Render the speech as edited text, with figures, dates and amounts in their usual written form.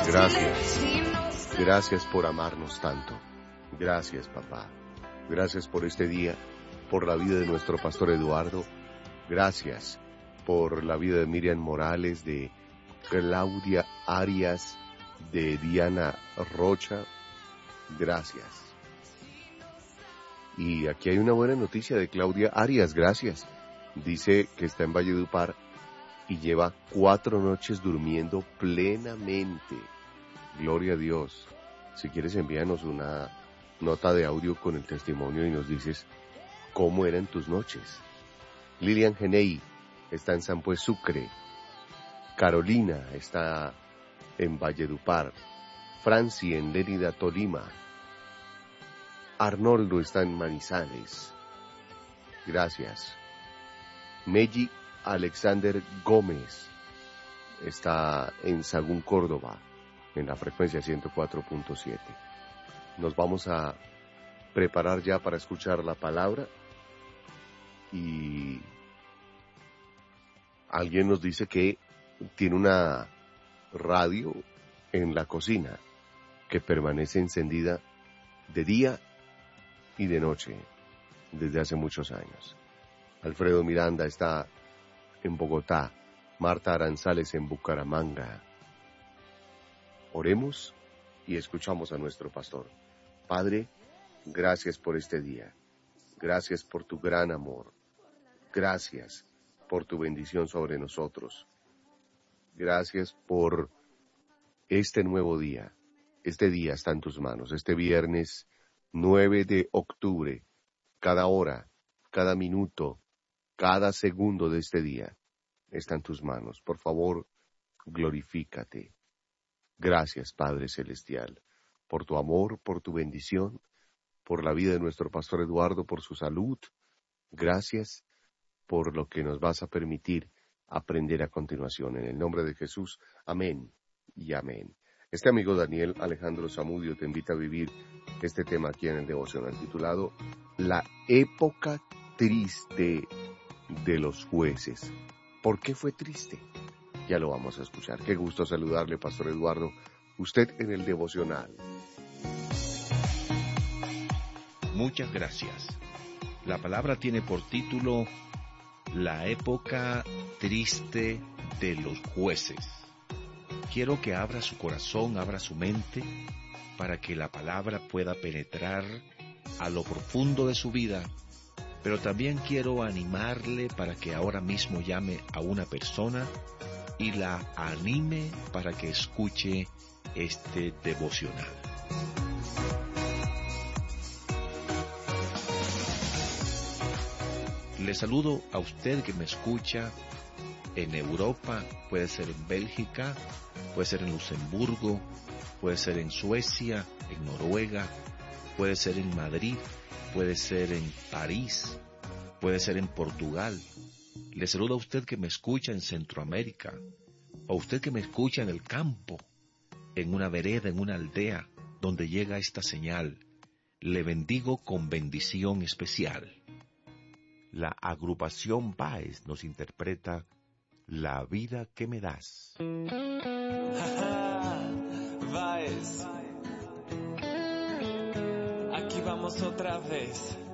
Gracias. Gracias por amarnos tanto. Gracias, papá. Gracias por este día, por la vida de nuestro pastor Eduardo. Gracias por la vida de Miriam Morales, de Claudia Arias, de Diana Rocha. Gracias. Y aquí hay una buena noticia de Claudia Arias, gracias. Dice que está en Valledupar y lleva 4 noches durmiendo plenamente. Gloria a Dios. Si quieres envíanos una nota de audio con el testimonio y nos dices cómo eran tus noches. Lilian Genei está en San Pues Sucre. Carolina está en Valledupar. Franci en Lérida, Tolima. Arnoldo está en Manizales. Gracias. Meji Alexander Gómez está en Sagún, Córdoba, en la frecuencia 104.7. Nos vamos a preparar ya para escuchar la palabra y alguien nos dice que tiene una radio en la cocina que permanece encendida de día y de noche desde hace muchos años. Alfredo Miranda está en Bogotá, Marta Aranzales en Bucaramanga. Oremos y escuchamos a nuestro pastor. Padre, gracias por este día. Gracias por tu gran amor. Gracias por tu bendición sobre nosotros. Gracias por este nuevo día. Este día está en tus manos. Este viernes 9 de octubre, cada hora, cada minuto, cada segundo de este día está en tus manos. Por favor, glorifícate. Gracias, Padre Celestial, por tu amor, por tu bendición, por la vida de nuestro pastor Eduardo, por su salud. Gracias por lo que nos vas a permitir aprender a continuación. En el nombre de Jesús, amén y amén. Este amigo Daniel Alejandro Zamudio te invita a vivir este tema aquí en el devocional titulado La época triste de los jueces. ¿Por qué fue triste? Ya lo vamos a escuchar. Qué gusto saludarle, Pastor Eduardo. Usted en el devocional. Muchas gracias. La palabra tiene por título La época triste de los jueces. Quiero que abra su corazón, abra su mente, para que la palabra pueda penetrar a lo profundo de su vida. Pero también quiero animarle para que ahora mismo llame a una persona y la anime para que escuche este devocional. Le saludo a usted que me escucha en Europa, puede ser en Bélgica, puede ser en Luxemburgo, puede ser en Suecia, en Noruega, puede ser en Madrid, puede ser en París, puede ser en Portugal. Le saludo a usted que me escucha en Centroamérica, o a usted que me escucha en el campo, en una vereda, en una aldea, donde llega esta señal. Le bendigo con bendición especial. La agrupación Baez nos interpreta La vida que me das. Baez, aquí vamos otra vez.